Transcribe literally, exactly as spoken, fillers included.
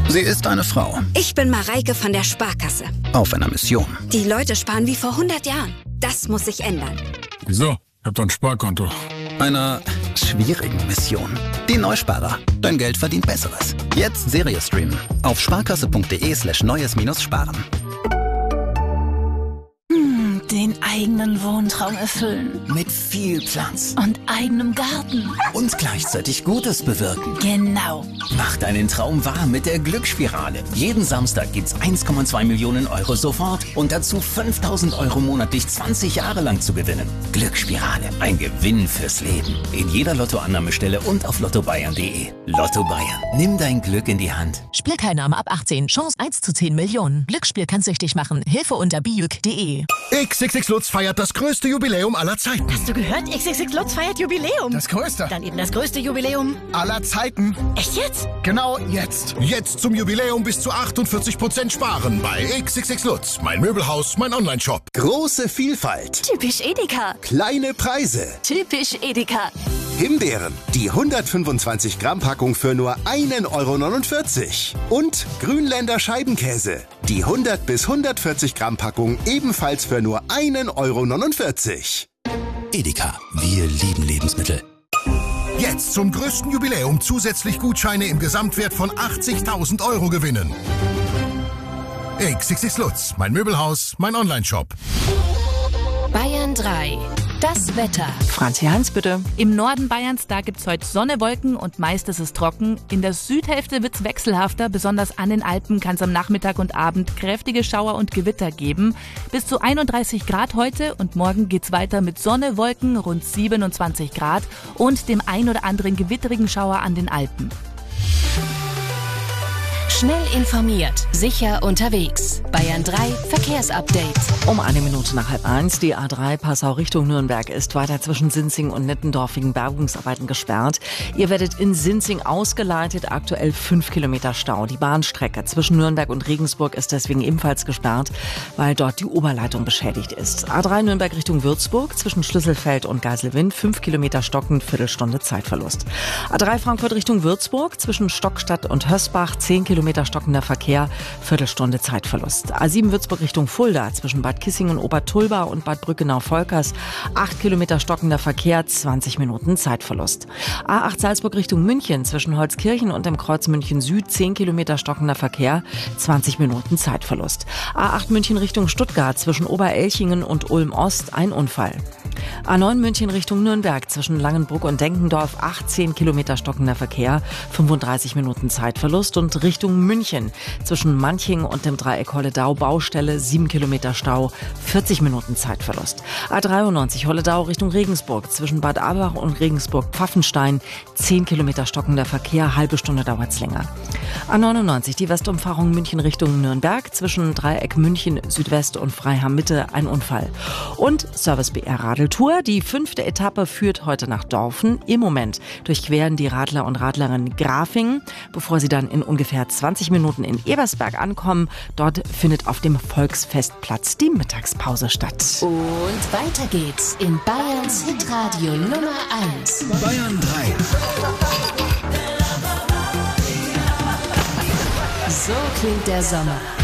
Sie ist eine Frau. Ich bin Mareike von der Sparkasse. Auf einer Mission. Die Leute sparen wie vor hundert Jahren. Das muss sich ändern. Wieso? Ich hab doch ein Sparkonto. Einer schwierigen Mission. Die Neusparer. Dein Geld verdient Besseres. Jetzt Serie streamen. Auf sparkasse.de slash neues minus sparen. Den eigenen Wohntraum erfüllen. Mit viel Platz. Und eigenem Garten. Und gleichzeitig Gutes bewirken. Genau. Mach deinen Traum wahr mit der Glücksspirale. Jeden Samstag gibt's eins Komma zwei Millionen Euro sofort und dazu fünftausend Euro monatlich zwanzig Jahre lang zu gewinnen. Glücksspirale. Ein Gewinn fürs Leben. In jeder Lottoannahmestelle und auf lotto bayern punkt de. Lotto Bayern. Nimm dein Glück in die Hand. Spielteilnahme ab achtzehn. Chance eins zu zehn Millionen. Glücksspiel kann süchtig machen. Hilfe unter biuk punkt de. X X X Lutz feiert das größte Jubiläum aller Zeiten. Hast du gehört? X X X Lutz feiert Jubiläum. Das größte. Dann eben das größte Jubiläum aller Zeiten. Echt jetzt? Genau jetzt. Jetzt zum Jubiläum bis zu achtundvierzig Prozent sparen bei X X X Lutz. Mein Möbelhaus, mein Online-Shop. Große Vielfalt. Typisch Edeka. Kleine Preise. Typisch Edeka. Himbeeren. Die hundertfünfundzwanzig Gramm Packung für nur ein Euro neunundvierzig. Und Grünländer Scheibenkäse. Die hundert bis hundertvierzig Gramm Packung ebenfalls für nur ein Euro neunundvierzig. Edeka. Wir lieben Lebensmittel. Jetzt zum größten Jubiläum zusätzlich Gutscheine im Gesamtwert von achtzigtausend Euro gewinnen. X X X Lutz. Mein Möbelhaus, mein Online-Shop. Bayern drei. Das Wetter. Franzi Hans, bitte. Im Norden Bayerns, da gibt's heute Sonne, Wolken und meist ist es trocken. In der Südhälfte wird's wechselhafter. Besonders an den Alpen kann es am Nachmittag und Abend kräftige Schauer und Gewitter geben. Bis zu einunddreißig Grad heute und morgen geht's weiter mit Sonne, Wolken, rund siebenundzwanzig Grad und dem ein oder anderen gewitterigen Schauer an den Alpen. Schnell informiert, sicher unterwegs. Bayern drei Verkehrsupdate. Um eine Minute nach halb eins. Die A drei Passau Richtung Nürnberg ist weiter zwischen Sinzing und Nettendorf wegen Bergungsarbeiten gesperrt. Ihr werdet in Sinzing ausgeleitet, aktuell fünf Kilometer Stau. Die Bahnstrecke zwischen Nürnberg und Regensburg ist deswegen ebenfalls gesperrt, weil dort die Oberleitung beschädigt ist. A drei Nürnberg Richtung Würzburg zwischen Schlüsselfeld und Geiselwind, fünf Kilometer stockend, Viertelstunde Zeitverlust. A drei Frankfurt Richtung Würzburg zwischen Stockstadt und Hösbach, zehn Kilometer stockender Verkehr, Viertelstunde Zeitverlust. A sieben Würzburg Richtung Fulda zwischen Bad Kissingen, Obertulba und Bad Brückenau-Volkers, acht Kilometer stockender Verkehr, zwanzig Minuten Zeitverlust. A acht Salzburg Richtung München zwischen Holzkirchen und dem Kreuz München Süd, zehn Kilometer stockender Verkehr, zwanzig Minuten Zeitverlust. A acht München Richtung Stuttgart zwischen Oberelchingen und Ulm Ost, ein Unfall. A neun München Richtung Nürnberg zwischen Langenbruck und Denkendorf, achtzehn Kilometer stockender Verkehr, fünfunddreißig Minuten Zeitverlust und Richtung München zwischen Manching und dem Dreieck Holledau Baustelle, sieben Kilometer Stau, vierzig Minuten Zeitverlust. A dreiundneunzig Holledau Richtung Regensburg zwischen Bad Aibach und Regensburg-Pfaffenstein, zehn Kilometer stockender Verkehr, halbe Stunde dauert's länger. A neunundneunzig die Westumfahrung München Richtung Nürnberg zwischen Dreieck München Südwest und Freiham Mitte, ein Unfall. Und Service B R Radeltour, die fünfte Etappe führt heute nach Dorfen. Im Moment durchqueren die Radler und Radlerinnen Grafingen, bevor sie dann in ungefähr zwanzig Minuten in Ebersberg ankommen. Dort findet auf dem Volksfestplatz die Mittagspause statt. Und weiter geht's in Bayerns Hitradio Nummer eins. Bayern drei. So klingt der Sommer.